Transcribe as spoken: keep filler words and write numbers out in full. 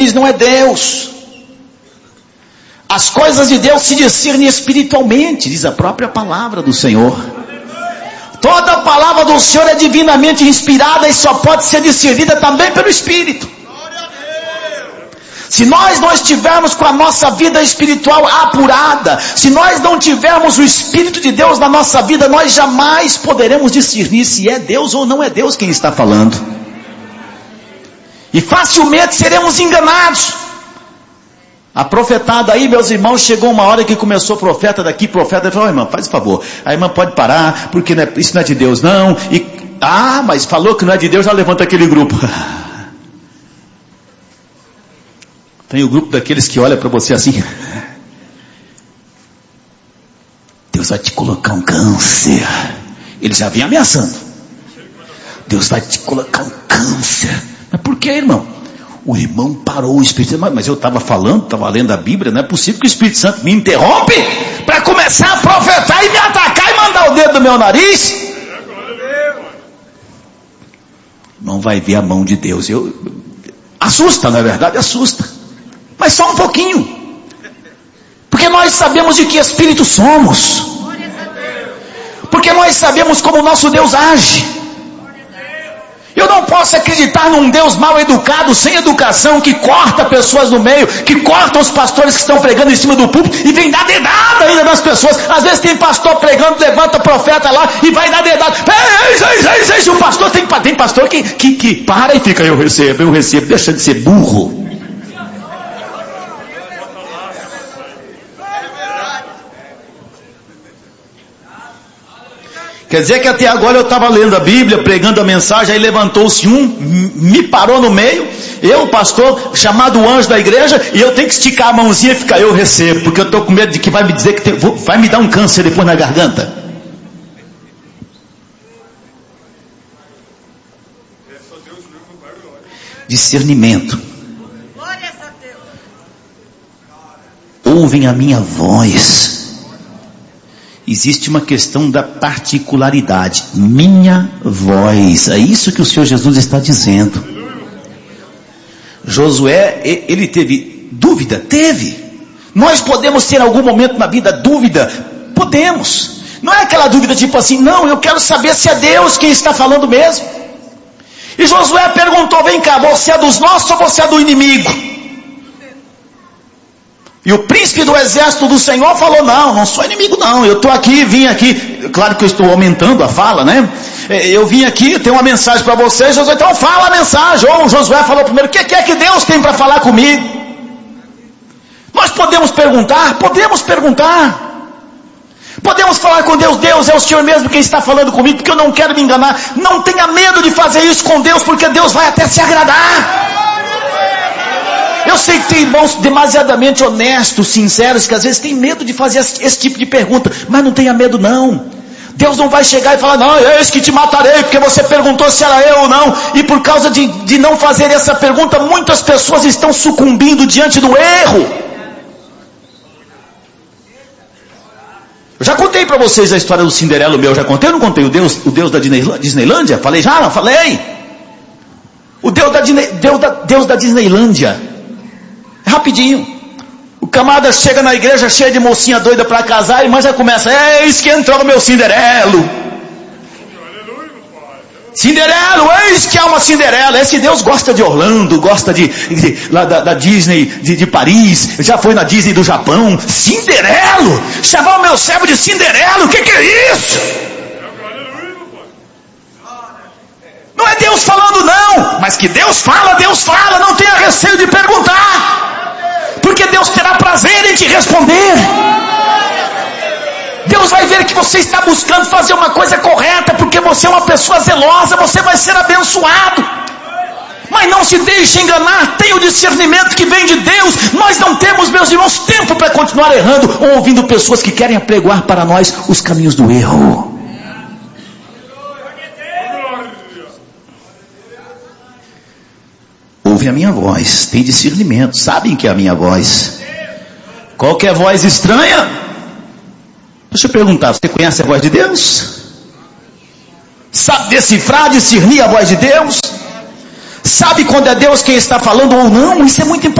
diz, não é Deus. As coisas de Deus se discernem espiritualmente, diz a própria palavra do Senhor. Toda a palavra do Senhor é divinamente inspirada e só pode ser discernida também pelo Espírito. Se nós não estivermos com a nossa vida espiritual apurada, se nós não tivermos o Espírito de Deus na nossa vida, nós jamais poderemos discernir se é Deus ou não é Deus quem está falando. E facilmente seremos enganados. A profetada aí, meus irmãos, chegou uma hora que começou profeta daqui, profeta, falou, oh, irmã, faz o favor, a irmã pode parar, porque não é, isso não é de Deus não, e, ah, mas falou que não é de Deus, já levanta aquele grupo. Tem o grupo daqueles que olha para você assim, Deus vai te colocar um câncer, ele já vem ameaçando, Deus vai te colocar um câncer, mas por que, irmão? O irmão parou o Espírito Santo, mas eu estava falando, estava lendo a Bíblia, não é possível que o Espírito Santo me interrompe para começar a profetar e me atacar e mandar o dedo no meu nariz. Não vai ver a mão de Deus. Eu, assusta, na verdade, assusta. Mas só um pouquinho. Porque nós sabemos de que espírito somos. Porque nós sabemos como o nosso Deus age. Eu não posso acreditar num Deus mal educado, sem educação, que corta pessoas no meio, que corta os pastores que estão pregando em cima do púlpito e vem dar dedada ainda nas pessoas. Às vezes tem pastor pregando, levanta profeta lá e vai dar dedada. Ei, ei, ei, ei, o pastor tem, tem pastor que, que, que para e fica, eu recebo, eu recebo, deixa de ser burro. Quer dizer que até agora eu estava lendo a Bíblia, pregando a mensagem, aí levantou-se um, me parou no meio, eu, pastor, chamado anjo da igreja, e eu tenho que esticar a mãozinha e ficar, eu recebo, porque eu estou com medo de que vai me dizer que tem, vou, vai me dar um câncer depois na garganta. Discernimento. Ouvem a minha voz. Existe uma questão da particularidade. Minha voz. É isso que o Senhor Jesus está dizendo. Josué, ele teve dúvida? Teve. Nós podemos ter algum momento na vida dúvida? Podemos. Não é aquela dúvida tipo assim, não, eu quero saber se é Deus quem está falando mesmo. E Josué perguntou, vem cá, você é dos nossos ou você é do inimigo? E o príncipe do exército do Senhor falou, não, não sou inimigo não, eu estou aqui, vim aqui, claro que eu estou aumentando a fala, né? Eu vim aqui, tenho uma mensagem para vocês, Josué, então fala a mensagem. Ou Josué falou primeiro, o que é que Deus tem para falar comigo? Nós podemos perguntar, podemos perguntar, podemos falar com Deus, Deus é o Senhor mesmo quem está falando comigo, porque eu não quero me enganar. Não tenha medo de fazer isso com Deus, porque Deus vai até se agradar. Eu sei que tem irmãos demasiadamente honestos, sinceros, que às vezes tem medo de fazer esse, esse tipo de pergunta, mas não tenha medo não. Deus não vai chegar e falar, não, eis que te matarei, porque você perguntou se era eu ou não, e por causa de, de não fazer essa pergunta, muitas pessoas estão sucumbindo diante do erro. Eu já contei para vocês a história do Cinderela, o meu, já contei ou não contei? O Deus, o Deus da Disneylândia? Falei já? Não falei? O Deus da, Deus da, Deus da Disneylândia. Rapidinho, o camarada chega na igreja cheio de mocinha doida para casar, a irmã já começa, eis que entrou no meu Cinderelo. Cinderelo, eis que há uma Cinderela. Esse Deus gosta de Orlando, gosta de, de lá da, da Disney de, de Paris, já foi na Disney do Japão. Cinderelo, chamar o meu servo de Cinderelo, o que, que é isso? Não é Deus falando não, mas que Deus fala, Deus fala, não tenha receio de perguntar. Porque Deus terá prazer em te responder. Deus vai ver que você está buscando fazer uma coisa correta, porque você é uma pessoa zelosa, você vai ser abençoado. Mas não se deixe enganar, tenha o discernimento que vem de Deus. Nós não temos, meus irmãos, tempo para continuar errando ou ouvindo pessoas que querem apregoar para nós os caminhos do erro. Ouve a minha voz, tem discernimento, sabem que é a minha voz. Qualquer voz estranha, deixa eu perguntar, você conhece a voz de Deus? Sabe decifrar, discernir a voz de Deus? Sabe quando é Deus quem está falando ou não? Isso é muito importante.